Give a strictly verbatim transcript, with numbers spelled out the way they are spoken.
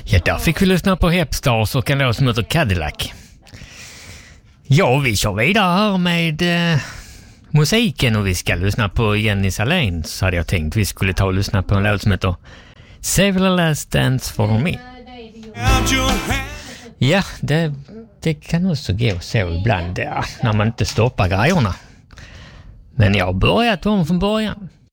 Ja, där fick vi lyssna på Hepstars och en låt som heter Cadillac. Ja, vi kör vidare här med eh, musiken och vi ska lyssna på Jenny Salén. Så hade jag tänkt vi skulle ta och lyssna på en låt som heter Save the Last Dance for Me. Ja, det, det kan också gå så ibland ja, när man inte stoppar grejerna. Men jag har börjat om från början.